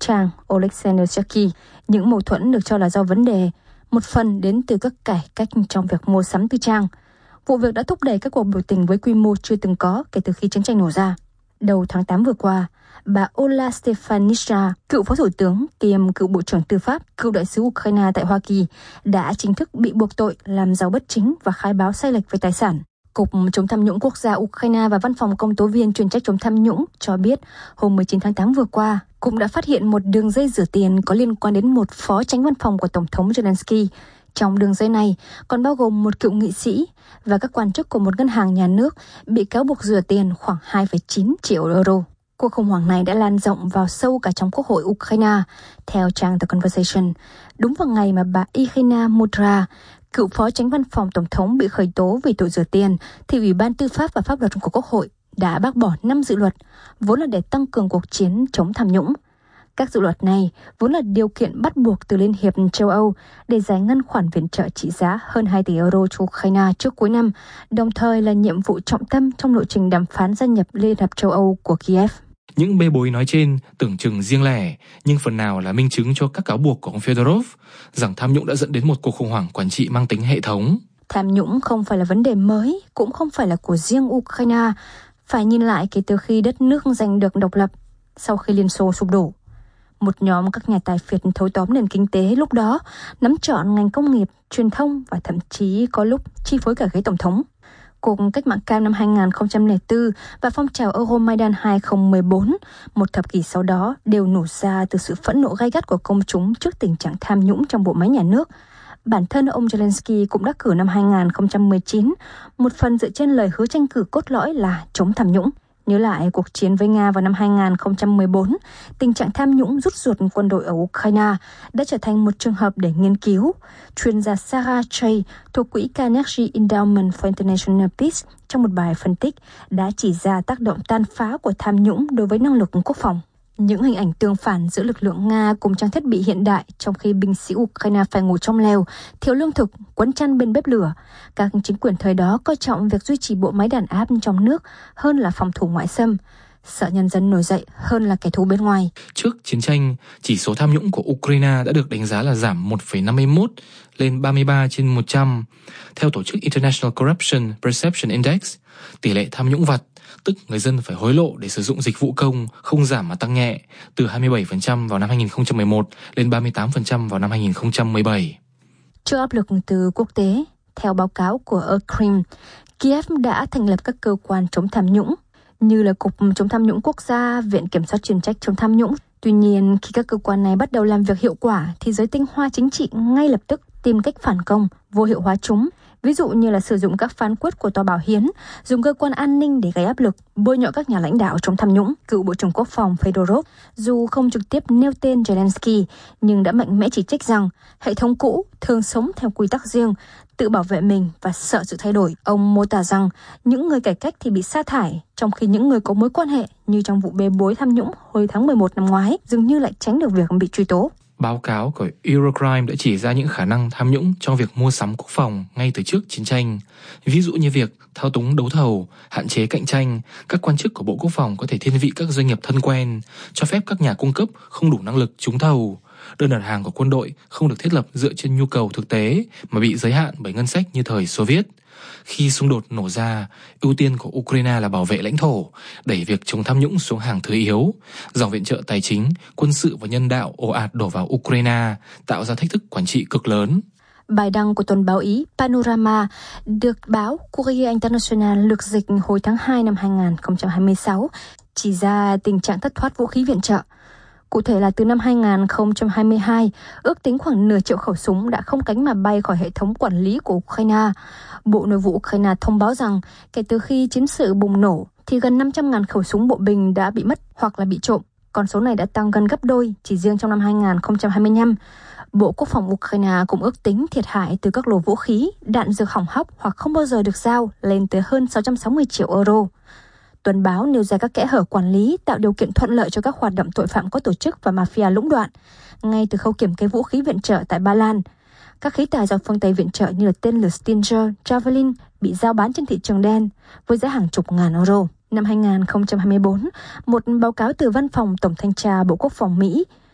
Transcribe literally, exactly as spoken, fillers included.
trang Oleksiy Novichok, những mâu thuẫn được cho là do vấn đề, một phần đến từ các cải cách trong việc mua sắm tư trang. Vụ việc đã thúc đẩy các cuộc biểu tình với quy mô chưa từng có kể từ khi chiến tranh nổ ra. Đầu tháng tám vừa qua, bà Ola Stefanishyna, cựu phó thủ tướng kiêm cựu bộ trưởng tư pháp, cựu đại sứ Ukraine tại Hoa Kỳ, đã chính thức bị buộc tội làm giàu bất chính và khai báo sai lệch về tài sản. Cục chống tham nhũng quốc gia Ukraine và Văn phòng công tố viên chuyên trách chống tham nhũng cho biết hôm mười chín tháng tám vừa qua, cũng đã phát hiện một đường dây rửa tiền có liên quan đến một phó chánh văn phòng của Tổng thống Zelensky. Trong đường dây này còn bao gồm một cựu nghị sĩ và các quan chức của một ngân hàng nhà nước bị cáo buộc rửa tiền khoảng hai phẩy chín triệu euro. Cuộc khủng hoảng này đã lan rộng vào sâu cả trong Quốc hội Ukraine. Theo trang The Conversation, đúng vào ngày mà bà Iryna Mudra, cựu phó chánh văn phòng Tổng thống bị khởi tố vì tội rửa tiền, thì Ủy ban Tư pháp và Pháp luật của Quốc hội đã bác bỏ năm dự luật, vốn là để tăng cường cuộc chiến chống tham nhũng. Các dự luật này vốn là điều kiện bắt buộc từ Liên hiệp châu Âu để giải ngân khoản viện trợ trị giá hơn hai tỷ euro cho Ukraine trước cuối năm, đồng thời là nhiệm vụ trọng tâm trong lộ trình đàm phán gia nhập Liên hiệp châu Âu của Kiev. Những bê bối nói trên tưởng chừng riêng lẻ, nhưng phần nào là minh chứng cho các cáo buộc của ông Fedorov rằng tham nhũng đã dẫn đến một cuộc khủng hoảng quản trị mang tính hệ thống. Tham nhũng không phải là vấn đề mới, cũng không phải là của riêng Ukraine. Phải nhìn lại kể từ khi đất nước giành được độc lập, sau khi Liên Xô sụp đổ. Một nhóm các nhà tài phiệt thâu tóm nền kinh tế lúc đó nắm trọn ngành công nghiệp, truyền thông và thậm chí có lúc chi phối cả ghế tổng thống. Cuộc cách mạng cam năm hai không không bốn và phong trào Euromaidan hai không một bốn, một thập kỷ sau đó, đều nổ ra từ sự phẫn nộ gay gắt của công chúng trước tình trạng tham nhũng trong bộ máy nhà nước. Bản thân ông Zelensky cũng đắc cử năm hai không một chín, một phần dựa trên lời hứa tranh cử cốt lõi là chống tham nhũng. Nhớ lại cuộc chiến với Nga vào năm hai không một bốn, tình trạng tham nhũng rút ruột quân đội ở Ukraine đã trở thành một trường hợp để nghiên cứu. Chuyên gia Sarah Chay thuộc quỹ Carnegie Endowment for International Peace trong một bài phân tích đã chỉ ra tác động tàn phá của tham nhũng đối với năng lực quốc phòng. Những hình ảnh tương phản giữa lực lượng Nga cùng trang thiết bị hiện đại trong khi binh sĩ Ukraine phải ngủ trong lều, thiếu lương thực, quấn chăn bên bếp lửa. Các chính quyền thời đó coi trọng việc duy trì bộ máy đàn áp trong nước hơn là phòng thủ ngoại xâm, sợ nhân dân nổi dậy hơn là kẻ thù bên ngoài. Trước chiến tranh, chỉ số tham nhũng của Ukraine đã được đánh giá là giảm một phẩy năm mươi mốt lên ba mươi ba trên một trăm. Theo tổ chức International Corruption Perception Index, tỷ lệ tham nhũng vặt, tức người dân phải hối lộ để sử dụng dịch vụ công, không giảm mà tăng nhẹ, từ hai mươi bảy phần trăm vào năm hai không một một lên ba mươi tám phần trăm vào năm hai không một bảy. Trước áp lực từ quốc tế, theo báo cáo của Ukrim, Kiev đã thành lập các cơ quan chống tham nhũng, như là Cục chống tham nhũng quốc gia, Viện Kiểm soát chuyên trách chống tham nhũng. Tuy nhiên, khi các cơ quan này bắt đầu làm việc hiệu quả, thì giới tinh hoa chính trị ngay lập tức tìm cách phản công, vô hiệu hóa chúng. Ví dụ như là sử dụng các phán quyết của Tòa Bảo Hiến, dùng cơ quan an ninh để gây áp lực, bôi nhọ các nhà lãnh đạo chống tham nhũng. Cựu Bộ trưởng Quốc phòng Fedorov, dù không trực tiếp nêu tên Zelensky, nhưng đã mạnh mẽ chỉ trích rằng hệ thống cũ thường sống theo quy tắc riêng, tự bảo vệ mình và sợ sự thay đổi. Ông mô tả rằng những người cải cách thì bị sa thải, trong khi những người có mối quan hệ như trong vụ bê bối tham nhũng hồi tháng mười một năm ngoái dường như lại tránh được việc bị truy tố. Báo cáo của Eurocrime đã chỉ ra những khả năng tham nhũng trong việc mua sắm quốc phòng ngay từ trước chiến tranh. Ví dụ như việc thao túng đấu thầu, hạn chế cạnh tranh, các quan chức của Bộ Quốc phòng có thể thiên vị các doanh nghiệp thân quen, cho phép các nhà cung cấp không đủ năng lực trúng thầu. Đơn đặt hàng của quân đội không được thiết lập dựa trên nhu cầu thực tế mà bị giới hạn bởi ngân sách như thời Xô Viết. Khi xung đột nổ ra, ưu tiên của Ukraine là bảo vệ lãnh thổ, đẩy việc chống tham nhũng xuống hàng thứ yếu. Dòng viện trợ tài chính, quân sự và nhân đạo ồ ạt đổ vào Ukraine, tạo ra thách thức quản trị cực lớn. Bài đăng của tuần báo Ý Panorama được báo Courrier International lược dịch hồi tháng hai năm hai không hai sáu chỉ ra tình trạng thất thoát vũ khí viện trợ. Cụ thể là từ năm hai không hai hai, ước tính khoảng nửa triệu khẩu súng đã không cánh mà bay khỏi hệ thống quản lý của Ukraine. Bộ Nội vụ Ukraine thông báo rằng kể từ khi chiến sự bùng nổ thì gần năm trăm nghìn khẩu súng bộ binh đã bị mất hoặc là bị trộm. Con số này đã tăng gần gấp đôi chỉ riêng trong năm hai không hai lăm. Bộ Quốc phòng Ukraine cũng ước tính thiệt hại từ các lô vũ khí, đạn dược hỏng hóc hoặc không bao giờ được giao lên tới hơn sáu trăm sáu mươi triệu euro. Tuần báo nêu ra các kẽ hở quản lý tạo điều kiện thuận lợi cho các hoạt động tội phạm có tổ chức và mafia lũng đoạn, ngay từ khâu kiểm kê vũ khí viện trợ tại Ba Lan. Các khí tài do phương Tây viện trợ như là tên lửa Stinger, Javelin bị giao bán trên thị trường đen với giá hàng chục ngàn euro. Năm hai không hai tư, một báo cáo từ Văn phòng Tổng thanh tra Bộ Quốc phòng Mỹ